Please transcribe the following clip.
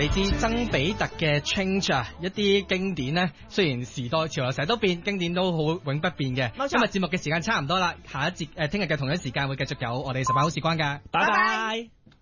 嚟自曾比特嘅 Change 啊，一啲經典呢，雖然時代潮流成日都變，經典都好永不變嘅。今日節目嘅時間差唔多啦，下一節聽日嘅同一時間會繼續有我哋十八好時光㗎，拜拜。